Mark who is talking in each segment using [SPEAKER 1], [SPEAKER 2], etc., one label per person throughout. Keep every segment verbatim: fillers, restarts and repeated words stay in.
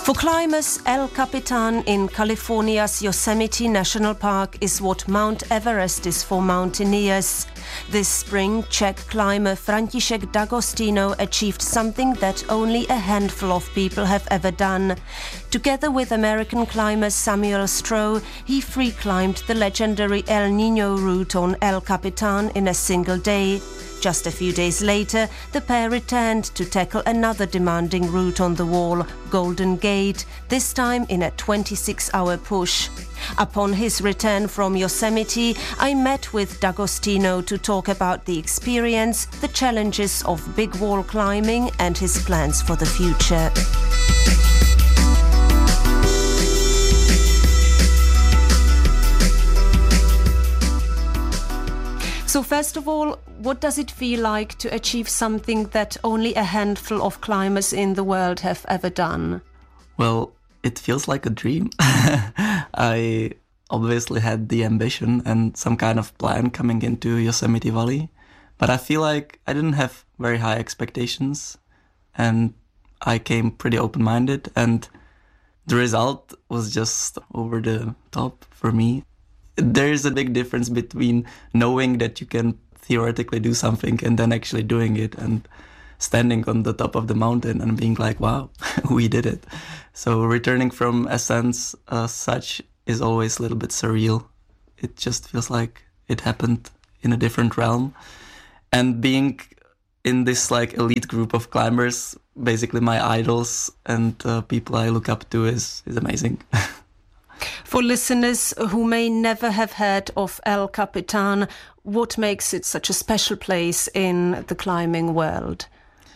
[SPEAKER 1] For climbers, El Capitan in California's Yosemite National Park is what Mount Everest is for mountaineers. This spring, Czech climber František D'Agostino achieved something that only a handful of people have ever done. Together with American climber Samuel Stroh, he free-climbed the legendary El Niño route on El Capitan in a single day. Just a few days later, the pair returned to tackle another demanding route on the wall, Golden Gate, this time in a twenty-six hour push. Upon his return from Yosemite, I met with D'Agostino to talk about the experience, the challenges of big wall climbing, and his plans for the future. So first of all, what does it feel like to achieve something that only a handful of climbers in the world have ever done?
[SPEAKER 2] Well, it feels like a dream. I obviously had the ambition and some kind of plan coming into Yosemite Valley, but I feel like I didn't have very high expectations and I came pretty open-minded, and the result was just over the top for me. There is a big difference between knowing that you can theoretically do something and then actually doing it and standing on the top of the mountain and being like, wow, we did it. So returning from ascents uh, such is always a little bit surreal. It just feels like it happened in a different realm. And being in this like elite group of climbers, basically my idols and uh, people I look up to, is, is amazing.
[SPEAKER 1] For listeners who may never have heard of El Capitan, what makes it such a special place in the climbing world?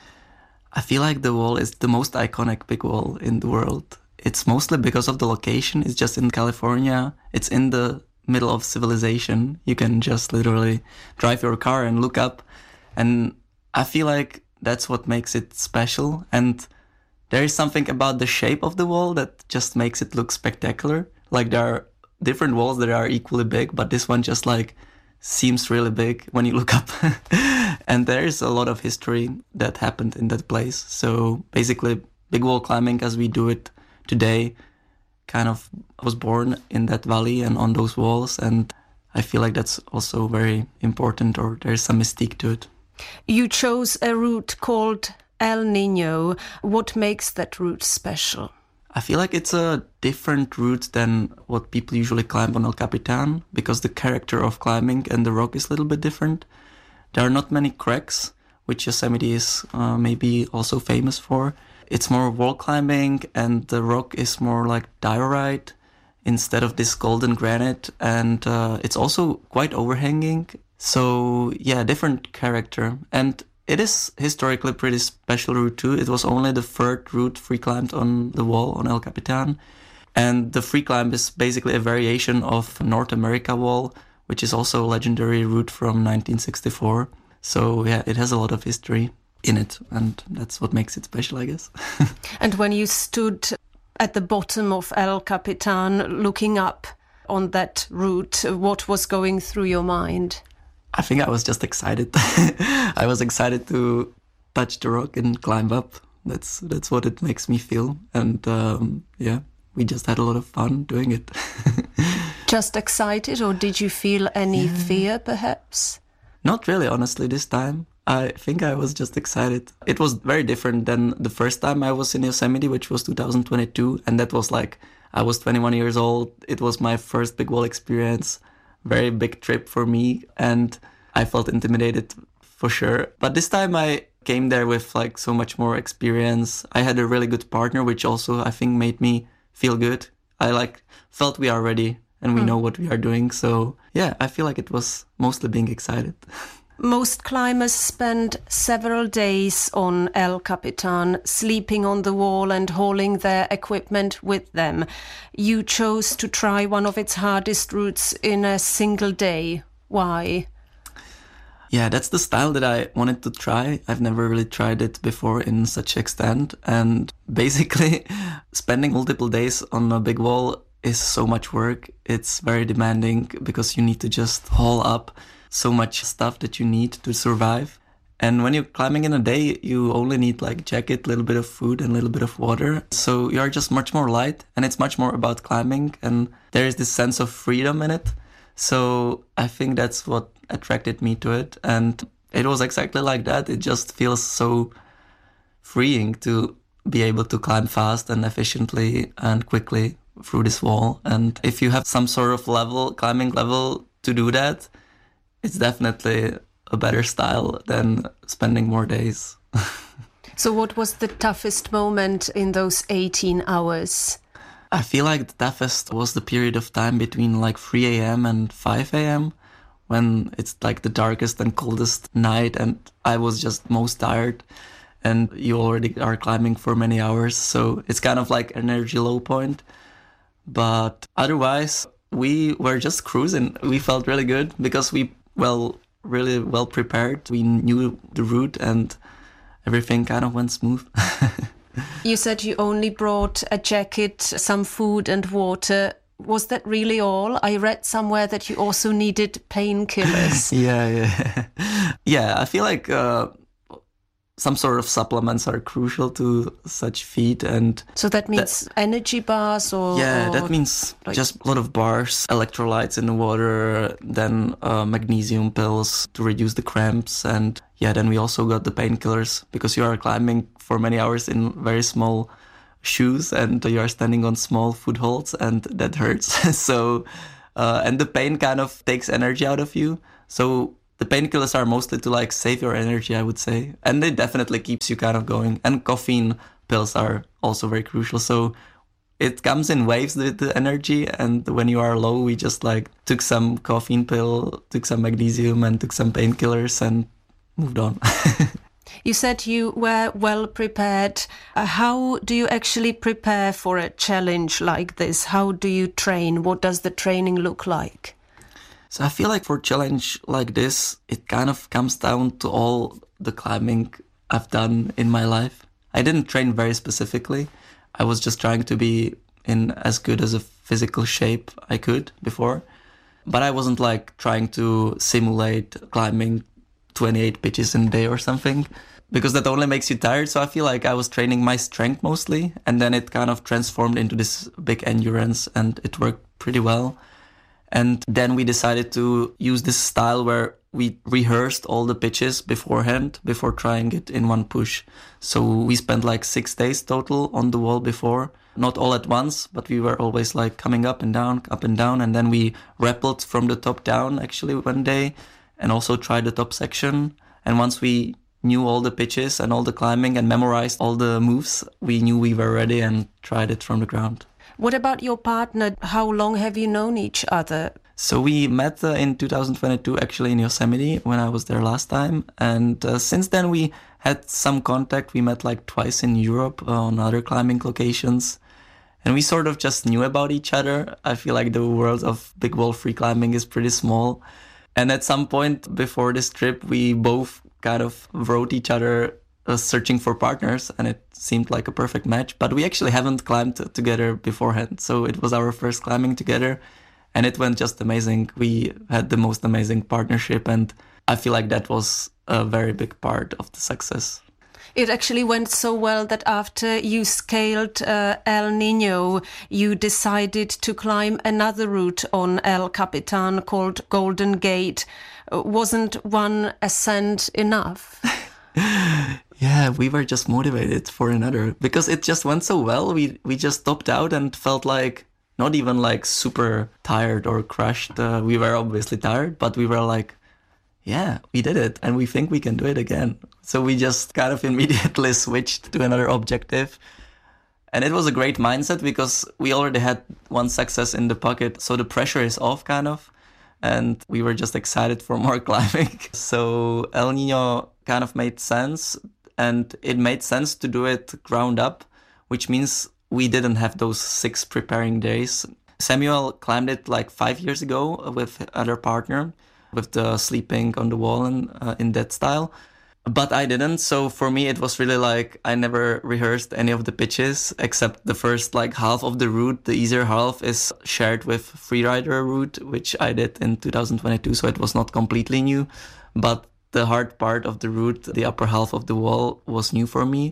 [SPEAKER 2] I feel like the wall is the most iconic big wall in the world. It's mostly because of the location. It's just in California. It's in the middle of civilization. You can just literally drive your car and look up. And I feel like that's what makes it special. And there is something about the shape of the wall that just makes it look spectacular. Like there are different walls that are equally big, but this one just like seems really big when you look up. And there is a lot of history that happened in that place. So basically big wall climbing as we do it today kind of was born in that valley and on those walls. And I feel like that's also very important, or there's some mystique to it.
[SPEAKER 1] You chose a route called El Niño. What makes that route special?
[SPEAKER 2] I feel like it's a different route than what people usually climb on El Capitan, because the character of climbing and the rock is a little bit different. There are not many cracks, which Yosemite is uh, maybe also famous for. It's more wall climbing, and the rock is more like diorite instead of this golden granite, and uh, it's also quite overhanging. So yeah, different character. And it is historically pretty special route too. It was only the third route free climbed on the wall on El Capitan. And the free climb is basically a variation of North America wall, which is also a legendary route from nineteen sixty-four. So yeah, it has a lot of history in it, and that's what makes it special, I guess.
[SPEAKER 1] And when you stood at the bottom of El Capitan looking up on that route, what was going through your mind?
[SPEAKER 2] I think I was just excited. I was excited to touch the rock and climb up. That's that's what it makes me feel. And um, yeah, we just had a lot of fun doing it.
[SPEAKER 1] Just excited, or did you feel any
[SPEAKER 2] yeah.
[SPEAKER 1] fear, perhaps?
[SPEAKER 2] Not really, honestly, this time. I think I was just excited. It was very different than the first time I was in Yosemite, which was two thousand twenty-two. And that was like, I was twenty-one years old. It was my first big wall experience. Very big trip for me, and I felt intimidated for sure. But this time I came there with like so much more experience. I had a really good partner, which also I think made me feel good. I like felt we are ready and we mm. know what we are doing. So yeah, I feel like it was mostly being excited.
[SPEAKER 1] Most climbers spend several days on El Capitan, sleeping on the wall and hauling their equipment with them. You chose to try one of its hardest routes in a single day. Why?
[SPEAKER 2] Yeah, that's the style that I wanted to try. I've never really tried it before in such extent. And basically, spending multiple days on a big wall is so much work. It's very demanding because you need to just haul up so much stuff that you need to survive. And when you're climbing in a day, you only need like jacket, a little bit of food and a little bit of water. So you are just much more light, and it's much more about climbing, and there is this sense of freedom in it. So I think that's what attracted me to it. And it was exactly like that. It just feels so freeing to be able to climb fast and efficiently and quickly through this wall. And if you have some sort of level, climbing level to do that, it's definitely a better style than spending more days.
[SPEAKER 1] So what was the toughest moment in those eighteen hours?
[SPEAKER 2] I feel like the toughest was the period of time between like three a.m. and five a.m. when it's like the darkest and coldest night, and I was just most tired, and you already are climbing for many hours. So it's kind of like an energy low point. But otherwise, we were just cruising. We felt really good because we, well, really well prepared. We knew the route and everything kind of went smooth.
[SPEAKER 1] You said you only brought a jacket, some food and water. Was that really all? I read somewhere that you also needed painkillers.
[SPEAKER 2] yeah, yeah. yeah, I feel like uh, some sort of supplements are crucial to such feat. And
[SPEAKER 1] so that means that, energy bars or...
[SPEAKER 2] Yeah,
[SPEAKER 1] or
[SPEAKER 2] that means
[SPEAKER 1] like,
[SPEAKER 2] just a lot of bars, electrolytes in the water, then uh, magnesium pills to reduce the cramps. And yeah, then we also got the painkillers because you are climbing for many hours in very small shoes and you are standing on small footholds and that hurts. so, uh, and the pain kind of takes energy out of you. So the painkillers are mostly to like save your energy, I would say. And it definitely keeps you kind of going. And caffeine pills are also very crucial. So it comes in waves with the energy. And when you are low, we just like took some caffeine pill, took some magnesium and took some painkillers and moved on.
[SPEAKER 1] You said you were well prepared. Uh, how do you actually prepare for a challenge like this? How do you train? What does the training look like?
[SPEAKER 2] So I feel like for a challenge like this, it kind of comes down to all the climbing I've done in my life. I didn't train very specifically. I was just trying to be in as good as a physical shape I could before. But I wasn't like trying to simulate climbing twenty-eight pitches in a day or something, because that only makes you tired. So I feel like I was training my strength mostly, and then it kind of transformed into this big endurance and it worked pretty well. And then we decided to use this style where we rehearsed all the pitches beforehand, before trying it in one push. So we spent like six days total on the wall before, not all at once, but we were always like coming up and down, up and down. And then we rappelled from the top down actually one day and also tried the top section. And once we knew all the pitches and all the climbing and memorized all the moves, we knew we were ready and tried it from the ground.
[SPEAKER 1] What about your partner? How long have you known each other?
[SPEAKER 2] So we met uh, in two thousand twenty-two, actually in Yosemite when I was there last time. And uh, since then we had some contact. We met like twice in Europe uh, on other climbing locations. And we sort of just knew about each other. I feel like the world of big wall free climbing is pretty small. And at some point before this trip, we both kind of wrote each other uh, searching for partners, and it seemed like a perfect match. But we actually haven't climbed together beforehand. So it was our first climbing together, and it went just amazing. We had the most amazing partnership, and I feel like that was a very big part of the success.
[SPEAKER 1] It actually went so well that after you scaled uh, El Niño, you decided to climb another route on El Capitan called Golden Gate. Uh, wasn't one ascent enough?
[SPEAKER 2] Yeah, we were just motivated for another because it just went so well. We we just topped out and felt like not even like super tired or crushed. Uh, we were obviously tired, but we were like, yeah, we did it and we think we can do it again. So we just kind of immediately switched to another objective. And it was a great mindset because we already had one success in the pocket. So the pressure is off kind of. And we were just excited for more climbing. So El Niño kind of made sense. And it made sense to do it ground up, which means we didn't have those six preparing days. Samuel climbed it like five years ago with other partner, with the sleeping on the wall and uh, in that style. But I didn't. So for me, it was really like I never rehearsed any of the pitches except the first like half of the route. The easier half is shared with Freerider route, which I did in two thousand twenty-two. So it was not completely new. But the hard part of the route, the upper half of the wall, was new for me,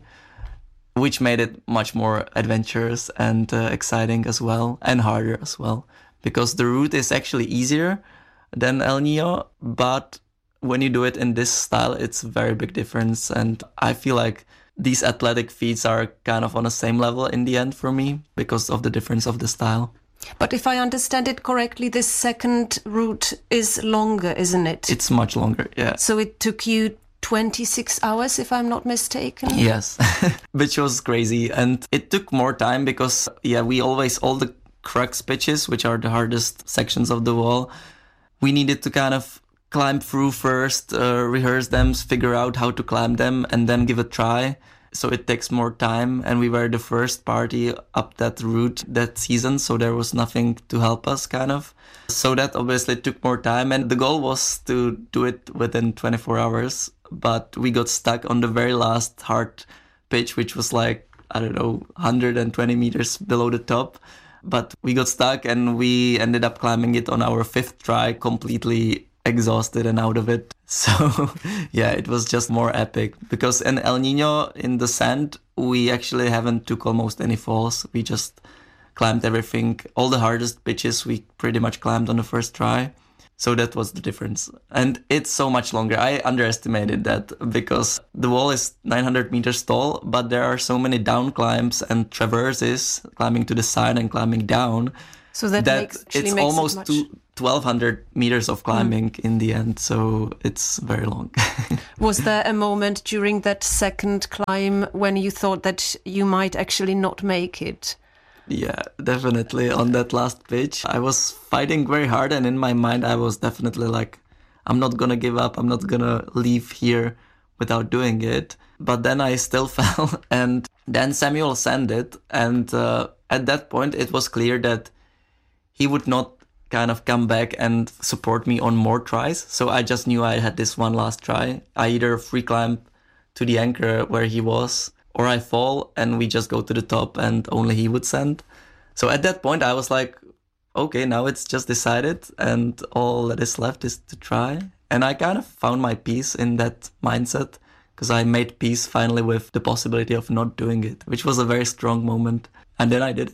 [SPEAKER 2] which made it much more adventurous and uh, exciting as well, and harder as well, because the route is actually easier than El Niño, but when you do it in this style, it's a very big difference. And I feel like these athletic feats are kind of on the same level in the end for me because of the difference of the style.
[SPEAKER 1] But if I understand it correctly, this second route is longer, isn't it?
[SPEAKER 2] It's much longer, yeah.
[SPEAKER 1] So it took you twenty-six hours, if I'm not mistaken?
[SPEAKER 2] Yes, which was crazy. And it took more time because, yeah, we always, all the crux pitches, which are the hardest sections of the wall, we needed to kind of climb through first, uh, rehearse them, figure out how to climb them, and then give a try. So it takes more time. And we were the first party up that route that season, so there was nothing to help us, kind of. So that obviously took more time. And the goal was to do it within twenty-four hours. But we got stuck on the very last hard pitch, which was like, I don't know, one hundred twenty meters below the top. But we got stuck and we ended up climbing it on our fifth try, completely exhausted and out of it. So yeah, it was just more epic because in El Niño, in the sand, we actually haven't took almost any falls. We just climbed everything. All the hardest pitches we pretty much climbed on the first try. So that was the difference. And it's so much longer. I underestimated that because the wall is nine hundred meters tall, but there are so many down climbs and traverses, climbing to the side and climbing down.
[SPEAKER 1] So that,
[SPEAKER 2] that
[SPEAKER 1] makes,
[SPEAKER 2] it's
[SPEAKER 1] makes
[SPEAKER 2] almost
[SPEAKER 1] it much...
[SPEAKER 2] two, twelve hundred meters of climbing mm. in the end. So it's very long.
[SPEAKER 1] Was there a moment during that second climb when you thought that you might actually not make it?
[SPEAKER 2] Yeah, definitely. On that last pitch, I was fighting very hard. And in my mind, I was definitely like, I'm not going to give up. I'm not going to leave here without doing it. But then I still fell. And then Samuel sent it. And uh, at that point, it was clear that he would not kind of come back and support me on more tries. So I just knew I had this one last try. I either free climb to the anchor where he was, or I fall and we just go to the top and only he would send. So at that point, I was like, okay, now it's just decided and all that is left is to try. And I kind of found my peace in that mindset because I made peace finally with the possibility of not doing it, which was a very strong moment. And then I did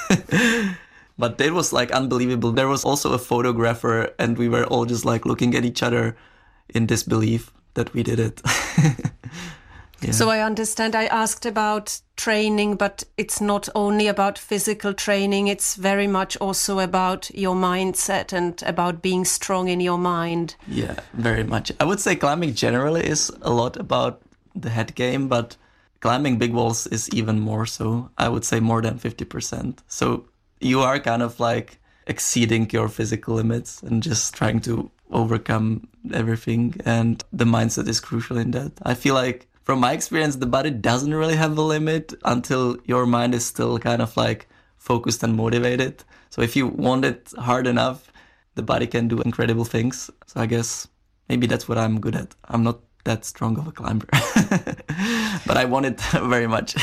[SPEAKER 2] it. But it was like unbelievable. There was also a photographer and we were all just like looking at each other in disbelief that we did it. Yeah.
[SPEAKER 1] So I understand I asked about training, but it's not only about physical training. It's very much also about your mindset and about being strong in your mind.
[SPEAKER 2] Yeah, very much. I would say climbing generally is a lot about the head game, but climbing big walls is even more so. I would say more than fifty percent. So you are kind of like exceeding your physical limits and just trying to overcome everything. And the mindset is crucial in that. I feel like from my experience, the body doesn't really have a limit until your mind is still kind of like focused and motivated. So if you want it hard enough, the body can do incredible things. So I guess maybe that's what I'm good at. I'm not that strong of a climber, but I want it very much.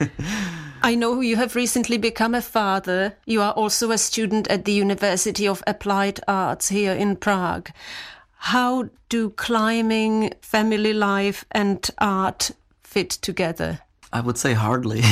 [SPEAKER 1] I know you have recently become a father. You are also a student at the University of Applied Arts here in Prague. How do climbing, family life and art fit together?
[SPEAKER 2] I would say hardly.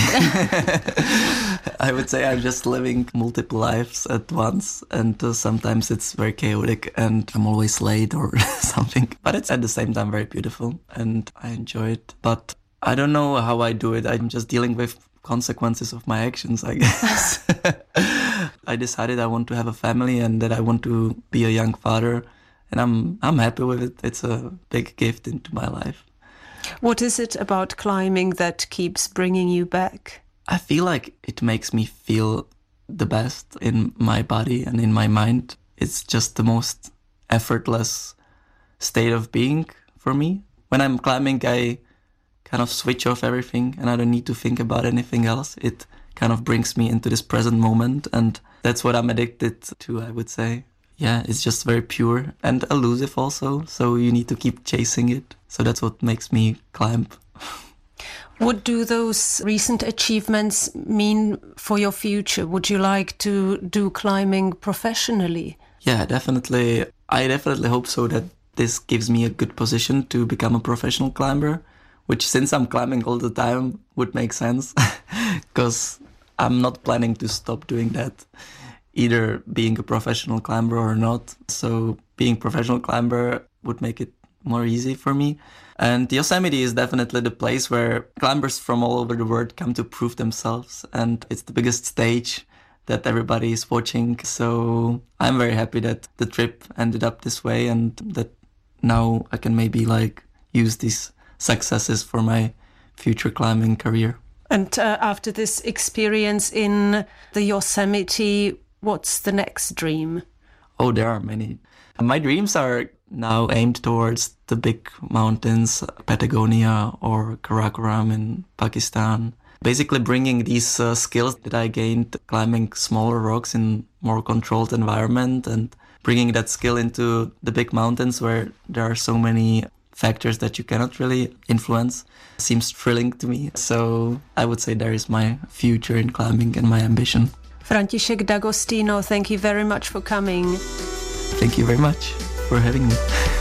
[SPEAKER 2] I would say I'm just living multiple lives at once, and uh, sometimes it's very chaotic and I'm always late or something. But it's at the same time very beautiful and I enjoy it. But I don't know how I do it. I'm just dealing with consequences of my actions, I guess. I decided I want to have a family and that I want to be a young father. And I'm I'm happy with it. It's a big gift into my life.
[SPEAKER 1] What is it about climbing that keeps bringing you back?
[SPEAKER 2] I feel like it makes me feel the best in my body and in my mind. It's just the most effortless state of being for me. When I'm climbing, I kind of switch off everything and I don't need to think about anything else. It kind of brings me into this present moment, and that's what I'm addicted to, I would say. Yeah, it's just very pure and elusive also, so you need to keep chasing it. So that's what makes me climb.
[SPEAKER 1] What do those recent achievements mean for your future? Would you like to do climbing professionally?
[SPEAKER 2] Yeah, definitely. I definitely hope so that this gives me a good position to become a professional climber, which since I'm climbing all the time would make sense because I'm not planning to stop doing that, either being a professional climber or not. So being a professional climber would make it more easy for me. And Yosemite is definitely the place where climbers from all over the world come to prove themselves. And it's the biggest stage that everybody is watching. So I'm very happy that the trip ended up this way and that now I can maybe like use these successes for my future climbing career.
[SPEAKER 1] And uh, after this experience in the Yosemite, what's the next dream?
[SPEAKER 2] Oh, there are many. My dreams are now aimed towards the big mountains, Patagonia or Karakoram in Pakistan. Basically bringing these uh, skills that I gained climbing smaller rocks in more controlled environment and bringing that skill into the big mountains where there are so many factors that you cannot really influence seems thrilling to me. So I would say there is my future in climbing and my ambition.
[SPEAKER 1] František D'Agostino, thank you very much for coming.
[SPEAKER 2] Thank you very much for having me.